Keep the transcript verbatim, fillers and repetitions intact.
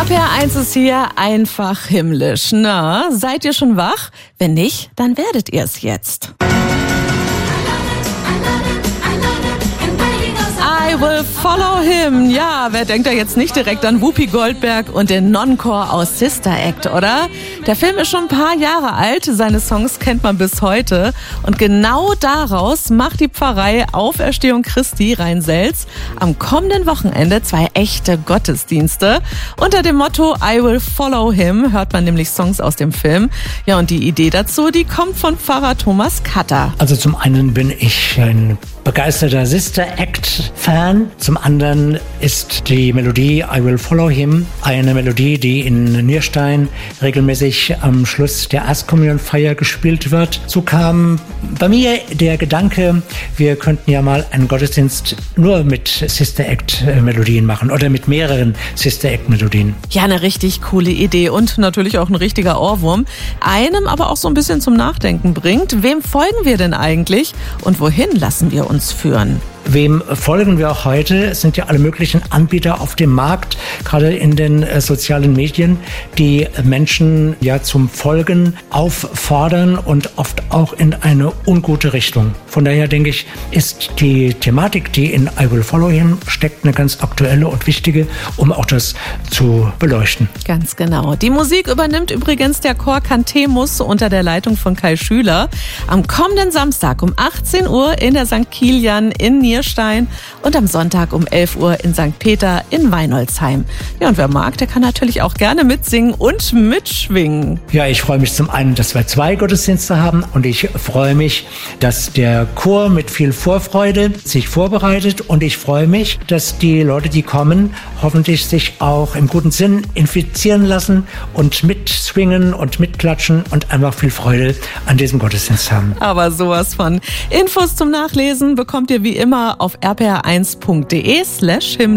R P R eins ist hier einfach himmlisch. Na, seid ihr schon wach? Wenn nicht, dann werdet ihr es jetzt. I will follow him. Ja, wer denkt da jetzt nicht direkt an Whoopi Goldberg und den Non-Core aus Sister Act, oder? Der Film ist schon ein paar Jahre alt, seine Songs kennt man bis heute. Und genau daraus macht die Pfarrei Auferstehung Christi Rhein-Selz am kommenden Wochenende zwei echte Gottesdienste. Unter dem Motto I will follow him hört man nämlich Songs aus dem Film. Ja, und die Idee dazu, die kommt von Pfarrer Thomas Katter. Also zum einen bin ich ein begeisterter Sister Act-Fan. Zum anderen ist die Melodie I Will Follow Him eine Melodie, die in Nierstein regelmäßig am Schluss der Erstkommunionfeier gespielt wird. So kam bei mir der Gedanke, wir könnten ja mal einen Gottesdienst nur mit Sister Act-Melodien machen oder mit mehreren Sister Act-Melodien. Ja, eine richtig coole Idee und natürlich auch ein richtiger Ohrwurm. Einem aber auch so ein bisschen zum Nachdenken bringt. Wem folgen wir denn eigentlich und wohin lassen wir uns führen? Wem folgen wir auch heute? Es sind ja alle möglichen Anbieter auf dem Markt, gerade in den äh, sozialen Medien, die Menschen ja zum Folgen auffordern und oft auch in eine ungute Richtung. Von daher denke ich, ist die Thematik, die in I Will Follow Him steckt, eine ganz aktuelle und wichtige, um auch das zu beleuchten. Ganz genau. Die Musik übernimmt übrigens der Chor Cantemus unter der Leitung von Kai Schüler. Am kommenden Samstag um achtzehn Uhr in der Sankt Kilian in Nierstein und am Sonntag um elf Uhr in Sankt Peter in Weinolzheim. Ja, und wer mag, der kann natürlich auch gerne mitsingen und mitschwingen. Ja, ich freue mich zum einen, dass wir zwei Gottesdienste haben und ich freue mich, dass der Chor mit viel Vorfreude sich vorbereitet und ich freue mich, dass die Leute, die kommen, hoffentlich sich auch im guten Sinn infizieren lassen und mitswingen und mitklatschen und einfach viel Freude an diesem Gottesdienst haben. Aber sowas von. Infos zum Nachlesen bekommt ihr wie immer auf r p r eins punkt d e slash hymne.